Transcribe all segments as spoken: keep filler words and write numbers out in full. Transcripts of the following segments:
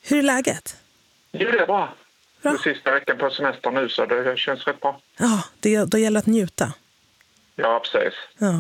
Hur är läget? Jo, det är bra. Bra. Det är sista veckan på semester nu så det känns rätt bra. Ja, det, då gäller att njuta. Ja, precis. Ja.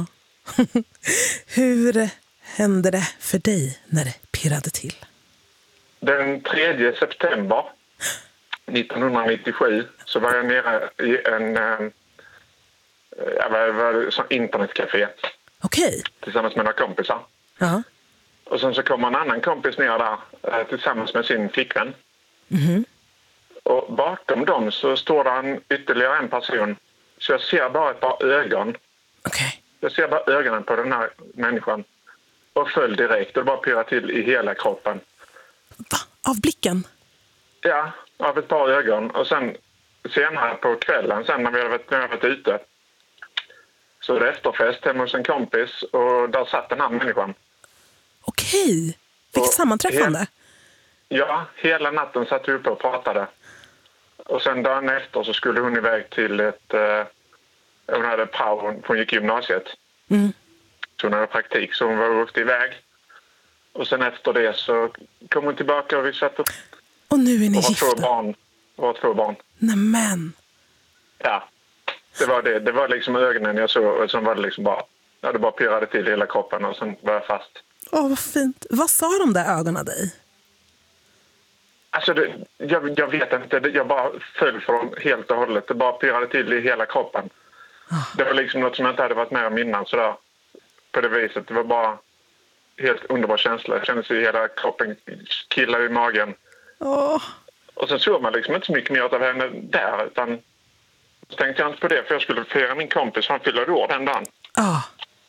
Hur hände det för dig när det pirrade till? Den tredje september nittonhundranittiosju så var jag nere i en äh, jag var, var som internetcafé. Okej. Tillsammans med några kompisar. Ja. Och sen så kommer en annan kompis ner där äh, tillsammans med sin flickvän. Mhm. Och bakom dem så står det en, ytterligare en person. Så jag ser bara ett par ögon. Okej. Jag ser bara ögonen på den här människan. Och föll direkt. Och bara pirrar till i hela kroppen. Va? Av blicken? Ja, av ett par ögon. Och sen senare på kvällen, sen när vi hade varit, när vi hade varit ute. Så är det efterfest hemma hos en kompis. Och där satt den här människan. Okej. Vilket Och sammanträffande. He- ja, hela natten satt vi uppe och pratade. Och sen dagen efter så skulle hon iväg till ett... Eh, hon hade prao, hon gick i gymnasiet. Mm. Så hon hade praktik, så hon var åkt iväg. Och sen efter det så kom hon tillbaka och vi satt upp. Och nu är ni Och var två gifta. barn. Var två barn. Nämen. Ja, det var det. Det var liksom ögonen jag såg och sen var det liksom bara... Ja, det bara pirrade till hela kroppen och sen var jag fast. Åh, vad fint. Vad sa de där ögonen dig? Alltså, det, jag, jag vet inte. Det, jag bara föll för dem helt och hållet. Det bara pirrade till i hela kroppen. Det var liksom något som jag inte hade varit med om innan sådär. På det viset. Det var bara helt underbar känsla. Jag kände sig i hela kroppen killar i magen. Åh. Och sen såg man liksom inte så mycket mer av henne där. Utan så tänkte jag inte på det för jag skulle fira min kompis. Han fyllde år den dagen. Ja.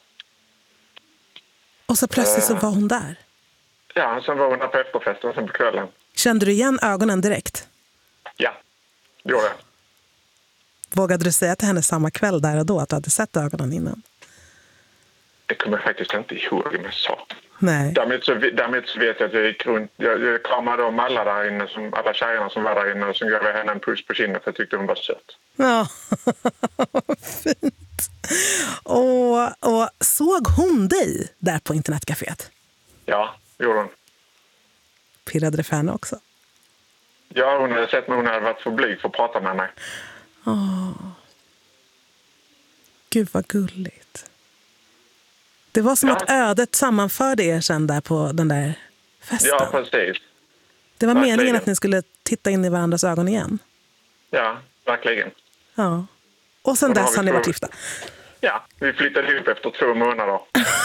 Och så plötsligt så var hon där. Ja, sen var hon där på efterfesten sen på kvällen. Kände du igen ögonen direkt? Ja, det gjorde jag. Vågade du säga till henne samma kväll där och då att du hade sett ögonen innan? Det kommer jag faktiskt inte ihåg om jag sa. Nej. Därmed så, därmed så vet jag att jag gick runt. Jag, jag kramade om alla där inne, som, alla tjejerna som var där inne. Och sen gav jag henne en puss på kinden för jag tyckte hon var söt. Ja, fint. Och, och såg hon dig där på internetcaféet? Ja, det gjorde hon. Pirrade det för henne också? Ja, hon hade sett mig. Hon hade varit för blyg för att prata med mig. Åh. Gud vad gulligt. Det var som Ja. att ödet sammanförde er sen där på den där festen. Ja, precis. Det var verkligen. meningen att ni skulle titta in i varandras ögon igen. Ja, verkligen. Ja. Och sen Och då har dess vi har ni två- varit gifta. Ja, vi flyttade ihop efter två månader.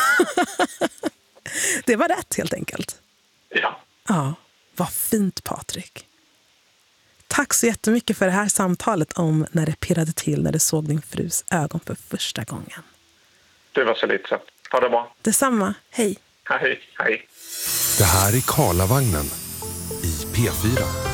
Det var rätt helt enkelt. Ja. Ja, vad fint Patrik. Tack så jättemycket för det här samtalet om när det pirrade till när du såg din frus ögon för första gången. Det var så lite så. Ha det bra. Detsamma, hej. Hej, hej. Det här är Karlavagnen i P fyra.